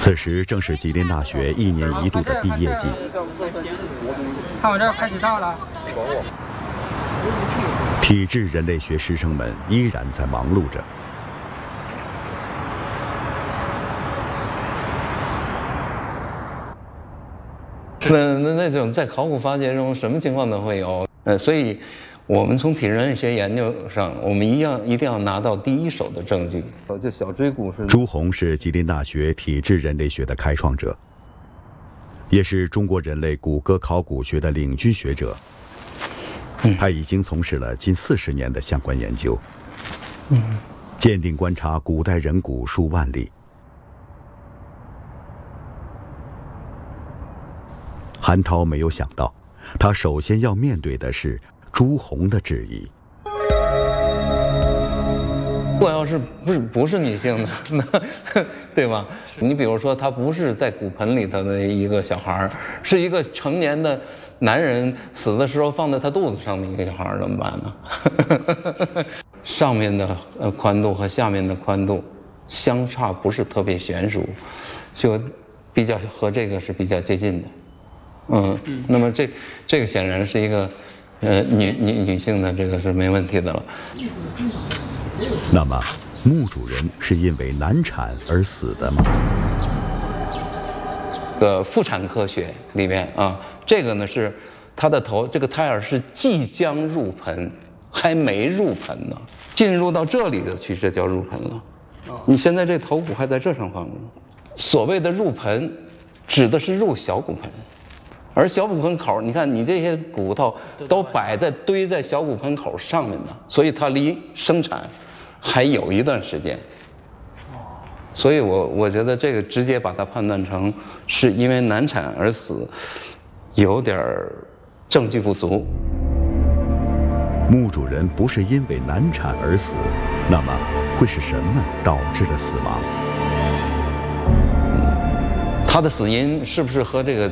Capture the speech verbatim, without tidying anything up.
此时正是吉林大学一年一度的毕业季。 看我这儿开始到了。 体质人类学师生们依然在忙碌着。 那那那种在考古发掘中，什么情况都会有。呃，所以我们从体质人类学研究上，我们一样一定要拿到第一手的证据。这小椎骨是朱红是吉林大学体质人类学的开创者，也是中国人类骨骼考古学的领军学者。他已经从事了近四十年的相关研究，嗯，鉴定观察古代人骨数万例。韩涛没有想到，他首先要面对的是朱红的质疑。 如果要是不是不是女性的，那对吧？你比如说，他不是在骨盆里头的一个小孩，是一个成年的男人死的时候放在他肚子上的一个小孩，怎么办呢？上面的呃宽度和下面的宽度相差不是特别悬殊，就比较和这个是比较接近的。嗯，那么这这个显然是一个呃女女女性的，这个是没问题的了。 那么，墓主人是因为难产而死的吗？ 呃，妇产科学里面啊，这个呢是他的头，这个胎儿是即将入盆，还没入盆呢，进入到这里的去，这叫入盆了。你现在这头骨还在这上方呢。所谓的入盆，指的是入小骨盆。而小骨盆口，你看你这些骨头都摆在堆在小骨盆口上面的，所以它离生产还有一段时间。所以我我觉得这个直接把它判断成是因为难产而死，有点证据不足。 墓主人不是因为难产而死，那么会是什么导致的死亡？ 他的死因是不是和这个